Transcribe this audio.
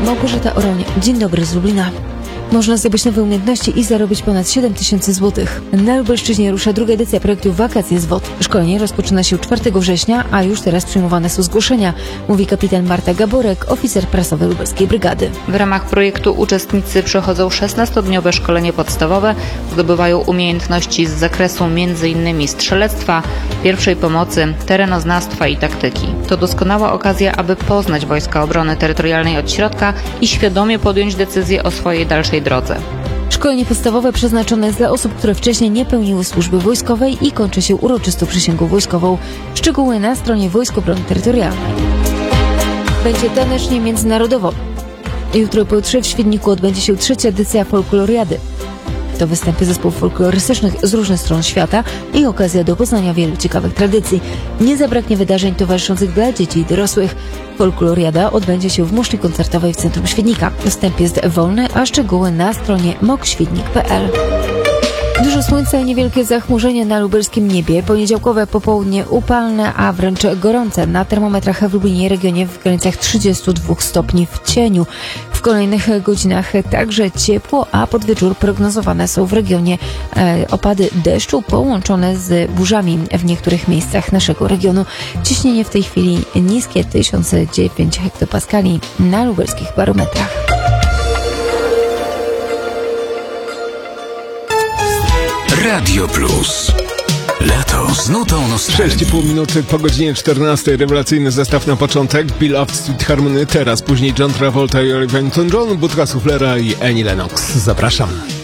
Małgorzata Oroń. Dzień dobry z Lublina. Można zdobyć nowe umiejętności i zarobić ponad 7 000 złotych. Na Lubelszczyźnie rusza druga edycja projektu Wakacje z WOT. Szkolenie rozpoczyna się 4 września, a już teraz przyjmowane są zgłoszenia, mówi kapitan Marta Gaborek, oficer prasowy Lubelskiej Brygady. W ramach projektu uczestnicy przechodzą 16-dniowe szkolenie podstawowe, zdobywają umiejętności z zakresu m.in. strzelectwa, pierwszej pomocy, terenoznawstwa i taktyki. To doskonała okazja, aby poznać Wojska Obrony Terytorialnej od środka i świadomie podjąć decyzję o swojej dalszej drodze. Szkolenie podstawowe przeznaczone jest dla osób, które wcześniej nie pełniły służby wojskowej i kończy się uroczystą przysięgą wojskową. Szczegóły na stronie Wojsk Obrony Terytorialnej. Będzie tanecznie międzynarodowo. Jutro i pojutrze w Świdniku odbędzie się 3. edycja Folkloriady. To występy zespołów folklorystycznych z różnych stron świata i okazja do poznania wielu ciekawych tradycji. Nie zabraknie wydarzeń towarzyszących dla dzieci i dorosłych. Folkloriada odbędzie się w muszli koncertowej w centrum Świdnika. Wstęp jest wolny, a szczegóły na stronie mokświdnik.pl. Dużo słońca i niewielkie zachmurzenie na lubelskim niebie. Poniedziałkowe popołudnie upalne, a wręcz gorące. Na termometrach w Lublinie i regionie w granicach 32 stopni w cieniu. W kolejnych godzinach także ciepło, a pod wieczór prognozowane są w regionie opady deszczu połączone z burzami w niektórych miejscach naszego regionu. Ciśnienie w tej chwili niskie 1009 hektopaskali na lubelskich barometrach. Radio Plus. Lato z nutą nostalgii. 6,5 minuty po godzinie 14. Rewelacyjny zestaw na początek. Beloved Sweet Harmony, teraz później John Travolta i Olivia Newton-John, Budka Suflera i Annie Lennox. Zapraszam.